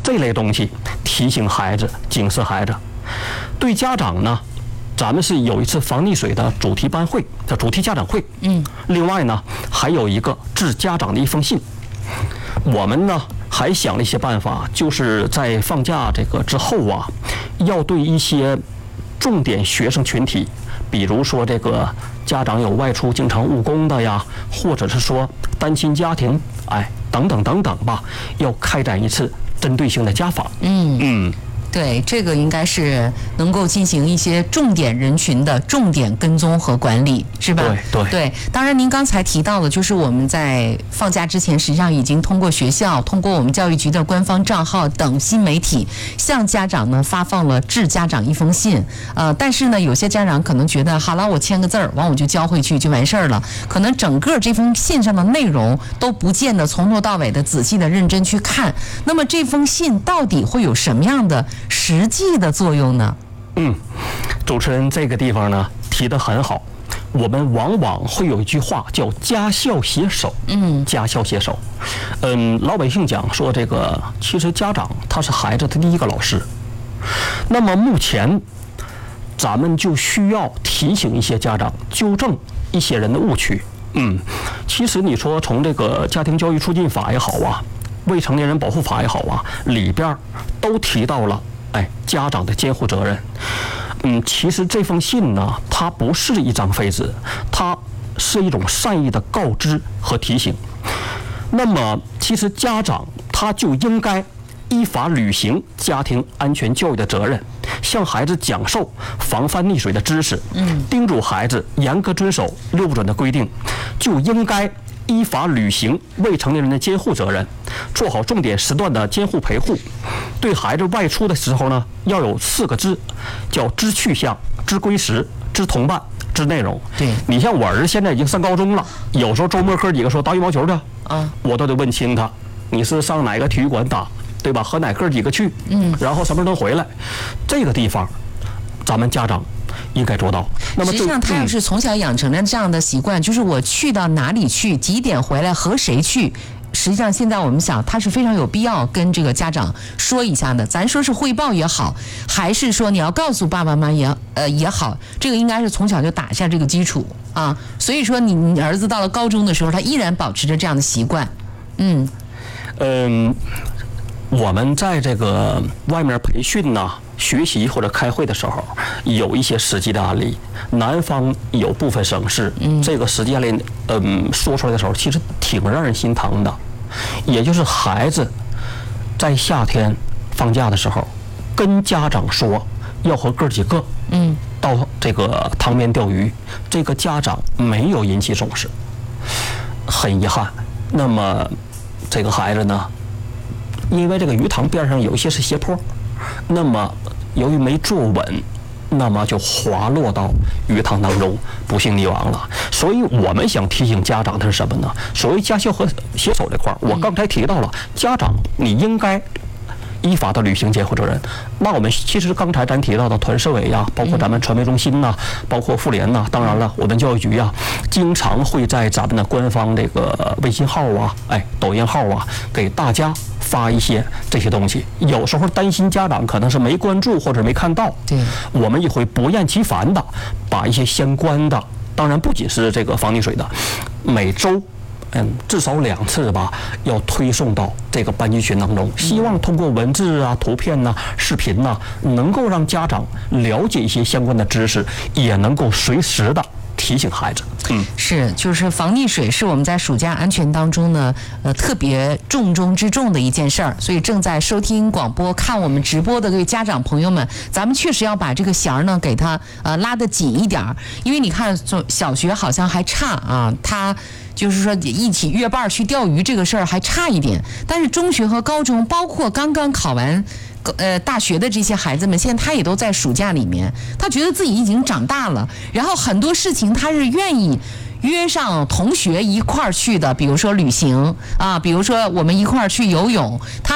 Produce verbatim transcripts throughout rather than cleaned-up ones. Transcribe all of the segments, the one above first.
这类东西提醒孩子、警示孩子。对家长呢，咱们是有一次防溺水的主题班会，叫主题家长会。嗯。另外呢，还有一个致家长的一封信。我们呢还想了一些办法，就是在放假这个之后啊，要对一些重点学生群体，比如说这个家长有外出经常务工的呀，或者是说单亲家庭，哎，等等等等吧，要开展一次针对性的家访。嗯嗯。 对，这个应该是能够进行一些重点人群的重点跟踪和管理，是吧？ 对对对。当然，您刚才提到了，就是我们在放假之前，实际上已经通过学校、通过我们教育局的官方账号等新媒体，向家长呢发放了致家长一封信。呃，但是呢，有些家长可能觉得，好了，我签个字儿，完我就交回去就完事儿了。可能整个这封信上的内容都不见得从头到尾的仔细的认真去看。那么这封信到底会有什么样的实际的作用呢？ 嗯，主持人这个地方呢提得很好。我们往往会有一句话叫家校携手。嗯，家校携手。嗯，老百姓讲说这个，其实家长他是孩子的第一个老师。那么目前，咱们就需要提醒一些家长，纠正一些人的误区。嗯，其实你说从这个家庭教育促进法也好啊，未成年人保护法也好啊，里边都提到了，哎，家长的监护责任。嗯，其实这封信呢，它不是一张废纸，它是一种善意的告知和提醒。那么，其实家长他就应该依法履行家庭安全教育的责任，向孩子讲授防范溺水的知识，嗯，叮嘱孩子严格遵守六不准的规定，就应该依法履行未成年人的监护责任，做好重点时段的监护陪护。对孩子外出的时候呢，要有四个知，叫知去向、知归时、知同伴、知内容。 对， 你像我儿子现在已经上高中了，有时候周末哥几个说打羽毛球去，啊，我都得问清他，你是上哪个体育馆打，对吧？和哪哥几个去，嗯，然后什么时候能回来？这个地方，咱们家长应该做到。那么实际上，他要是从小养成了这样的习惯，就是我去到哪里去，几点回来，和谁去。实际上，现在我们想，他是非常有必要跟这个家长说一下的。咱说是汇报也好，还是说你要告诉爸爸妈妈也呃也好，这个应该是从小就打下这个基础啊。所以说你，你儿子到了高中的时候，他依然保持着这样的习惯。嗯嗯，我们在这个外面培训呢、学习或者开会的时候，有一些实际的案例。南方有部分省市，嗯，这个实际案例，嗯，说出来的时候，其实挺让人心疼的。也就是孩子在夏天放假的时候，跟家长说要和哥几个，嗯，到这个塘边钓鱼，这个家长没有引起重视，很遗憾。那么这个孩子呢，因为这个鱼塘边上有一些是斜坡，那么由于没坐稳，那么就滑落到鱼塘当中，不幸溺亡了。所以我们想提醒家长的是什么呢？所谓家校和携手这块，我刚才提到了，家长你应该依法的履行监护责任。那我们其实刚才咱提到的团社委呀，包括咱们传媒中心呐、啊，包括妇联呐、啊，当然了，我们教育局呀、啊，经常会在咱们的官方这个微信号啊、哎抖音号啊，给大家发一些这些东西。有时候担心家长可能是没关注或者没看到，对，我们也会不厌其烦的把一些相关的，当然不仅是这个防溺水的，每周嗯，至少两次吧，要推送到这个班级群当中。希望通过文字啊、图片呐、啊、视频呐、啊，能够让家长了解一些相关的知识，也能够随时的提醒孩子。嗯，是，就是防溺水是我们在暑假安全当中呢，呃，特别重中之重的一件事儿。所以正在收听广播、看我们直播的各位家长朋友们，咱们确实要把这个弦儿呢给它呃拉得紧一点儿，因为你看，从小学好像还差啊，他。就是说，一起约伴去钓鱼这个事儿还差一点，但是中学和高中，包括刚刚考完呃大学的这些孩子们，现在他也都在暑假里面，他觉得自己已经长大了，然后很多事情他是愿意约上同学一块儿去的，比如说旅行啊，比如说我们一块儿去游泳，他是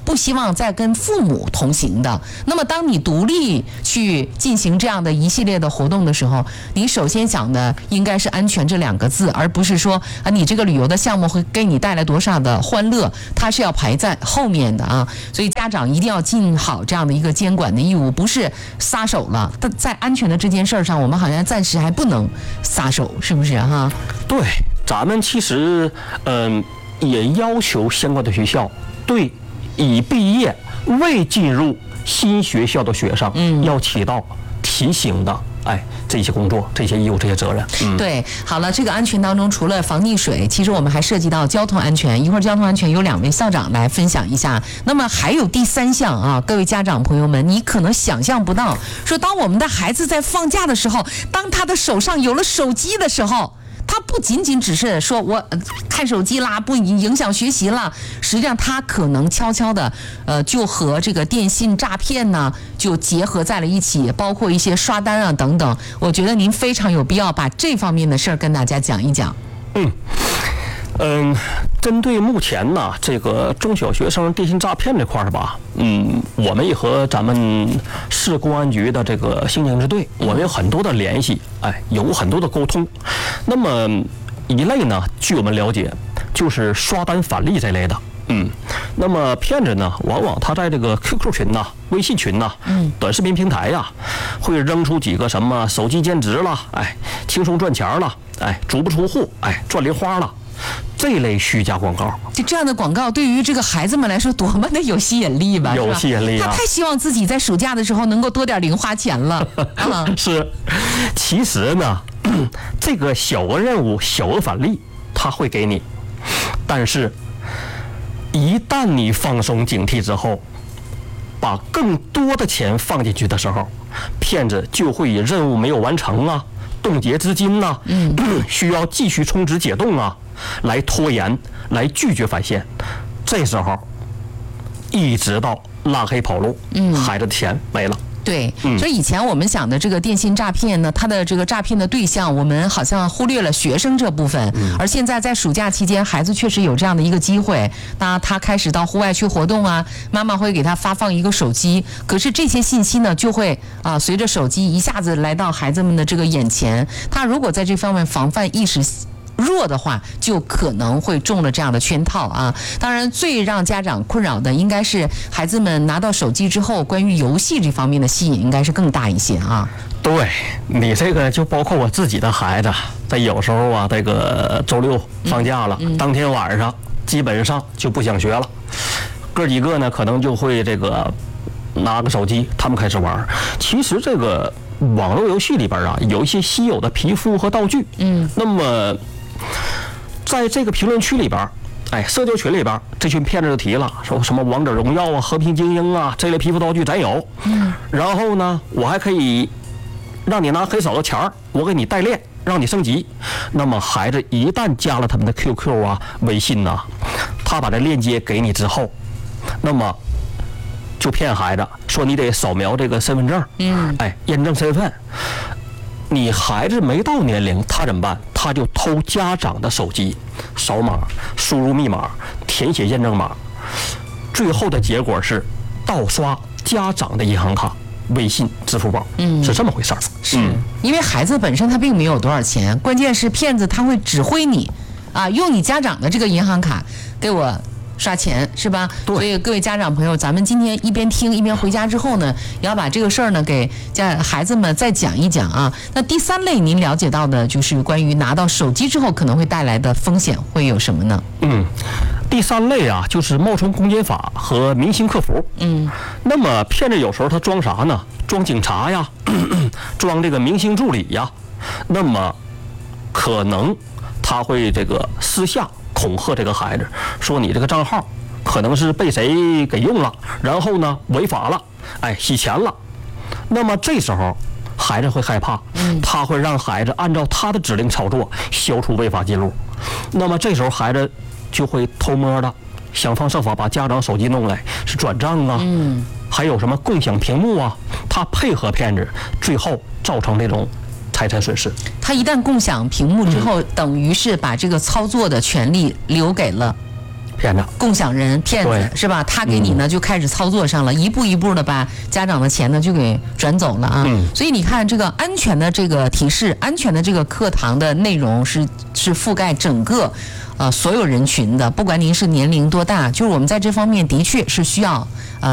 不希望再跟父母同行的。那么当你独立去进行这样的一系列的活动的时候，你首先想的应该是安全这两个字，而不是说啊你这个旅游的项目会给你带来多少的欢乐，它是要排在后面的啊。所以家长一定要尽好这样的一个监管的义务，不是撒手了。但在安全的这件事儿上，我们好像暂时还不能撒手，是不是哈？ 对，咱们其实嗯、呃、也要求相关的学校对已毕业未进入新学校的学生，嗯，要起到提醒的哎，这些工作、这些义务、这些责任。嗯， 对，好了，这个安全当中，除了防溺水，其实我们还涉及到交通安全。一会儿交通安全有两位校长来分享一下。那么还有第三项啊，各位家长朋友们，你可能想象不到，说当我们的孩子在放假的时候，当他的手上有了手机的时候，他不仅仅只是说我看手机啦，不影响学习了，实际上他可能悄悄的，呃，就和这个电信诈骗呢就结合在了一起，包括一些刷单啊等等。我觉得您非常有必要把这方面的事儿跟大家讲一讲。 嗯。嗯，针对目前呢这个中小学生电信诈骗这块儿吧，嗯，我们也和咱们市公安局的这个刑警支队，我们有很多的联系，哎，有很多的沟通。那么一类呢，据我们了解，就是刷单返利这类的。嗯，那么骗子呢，往往他在这个 Q Q 群呐、微信群呐、嗯、短视频平台呀，会扔出几个什么手机兼职了，哎，轻松赚钱了，哎，足不出户，哎，赚零花了。这类虚假广告， 就这样的广告对于这个孩子们来说多么的有吸引力吧？ 有吸引力啊！ 他太希望自己在暑假的时候能够多点零花钱了。啊、 是，其实呢，这个小额任务、小额返利他会给你，但是，一旦你放松警惕之后，把更多的钱放进去的时候，骗子就会以任务没有完成啊、冻结资金呐、啊、嗯，需要继续充值解冻啊，来拖延，来拒绝返现。这时候，一直到拉黑跑路，嗯，孩子的钱没了。 对，所以以前我们讲的这个电信诈骗呢，它的这个诈骗的对象，我们好像忽略了学生这部分。嗯、而现在在暑假期间，孩子确实有这样的一个机会，那他开始到户外去活动啊，妈妈会给他发放一个手机，可是这些信息呢，就会啊随着手机一下子来到孩子们的这个眼前，他如果在这方面防范意识弱的话，就可能会中了这样的圈套啊！当然，最让家长困扰的应该是孩子们拿到手机之后，关于游戏这方面的吸引应该是更大一些啊。 对，你这个就包括我自己的孩子，在有时候啊，这个周六放假了，嗯嗯、当天晚上基本上就不想学了，哥几个呢可能就会这个拿个手机，他们开始玩。其实这个网络游戏里边啊，有一些稀有的皮肤和道具，嗯，那么。在这个评论区里边，哎，社交群里边，这群骗子就提了，说什么王者荣耀啊、和平精英啊这类皮肤道具咱有，嗯，然后呢，我还可以让你拿很少的钱儿，我给你代练，让你升级。那么孩子一旦加了他们的 Q Q 啊、微信呐、啊，他把这链接给你之后，那么就骗孩子说你得扫描这个身份证，嗯，哎，验证身份。你孩子没到年龄，他怎么办？他就偷家长的手机，扫码、输入密码、填写验证码，最后的结果是盗刷家长的银行卡、微信、支付宝，嗯，是这么回事儿。 是、嗯、因为孩子本身他并没有多少钱，关键是骗子他会指挥你，啊，用你家长的这个银行卡给我刷钱，是吧？所以各位家长朋友，咱们今天一边听一边回家之后呢，也要把这个事儿呢给家孩子们再讲一讲啊。那第三类您了解到的就是关于拿到手机之后可能会带来的风险会有什么呢？ 嗯，第三类啊，就是冒充公检法和明星客服。嗯，那么骗子有时候他装啥呢？装警察呀，装这个明星助理呀，那么可能他会这个私下恐吓这个孩子，说你这个账号可能是被谁给用了，然后呢违法了，哎，洗钱了。那么这时候孩子会害怕，他会让孩子按照他的指令操作，消除违法记录。那么这时候孩子就会偷摸的想方设法把家长手机弄来，是转账啊，嗯，还有什么共享屏幕啊，他配合骗子，最后造成这种财产损失。 他一旦共享屏幕之后，嗯、等于是把这个操作的权利留给了骗子、 共享人、骗子是吧？他给你呢、嗯、就开始操作上了，一步一步的把家长的钱呢就给转走了啊。嗯、所以你看，这个安全的这个提示，安全的这个课堂的内容是是覆盖整个呃所有人群的，不管您是年龄多大，就是我们在这方面的确是需要呃。